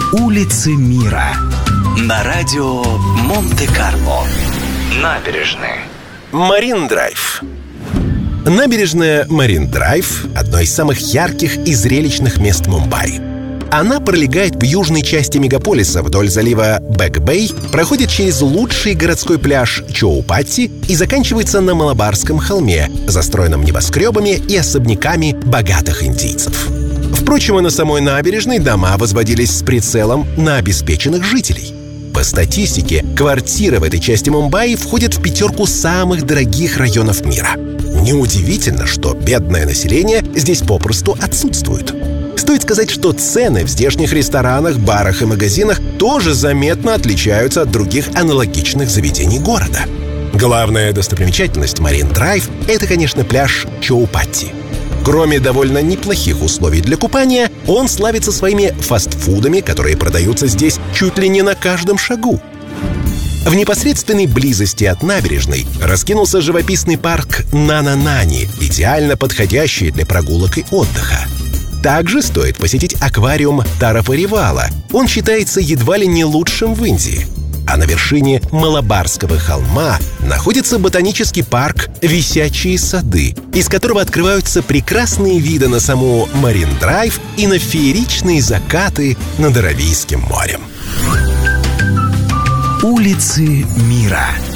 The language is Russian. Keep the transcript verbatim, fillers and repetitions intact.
Улицы мира на радио Монте-Карло. Набережные. Марин-драйв. Набережная Марин-драйв – одно из самых ярких и зрелищных мест Мумбаи. Она пролегает в южной части мегаполиса вдоль залива Бэк-Бэй, проходит через лучший городской пляж Чоупатти и заканчивается на Малабарском холме, застроенном небоскребами и особняками богатых индийцев. Впрочем, и на самой набережной дома возводились с прицелом на обеспеченных жителей. По статистике, квартиры в этой части Мумбаи входят в пятерку самых дорогих районов мира. Неудивительно, что бедное население здесь попросту отсутствует. Стоит сказать, что цены в здешних ресторанах, барах и магазинах тоже заметно отличаются от других аналогичных заведений города. Главная достопримечательность Марин-драйв – это, конечно, пляж Чоупатти. Кроме довольно неплохих условий для купания, он славится своими фастфудами, которые продаются здесь чуть ли не на каждом шагу. В непосредственной близости от набережной раскинулся живописный парк Нана-Нани, идеально подходящий для прогулок и отдыха. Также стоит посетить аквариум Тарафаривала. Он считается едва ли не лучшим в Индии. А на вершине Малабарского холма находится ботанический парк «Висячие сады», из которого открываются прекрасные виды на саму Марин-драйв и на фееричные закаты над Аравийским морем. Улицы мира.